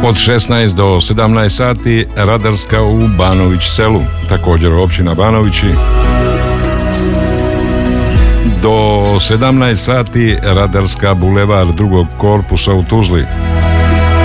Od 16 do 17 sati Radarska u Banović selu, također općina Banovići. Do 17 sati Radarska bulevar drugog korpusa u Tuzli.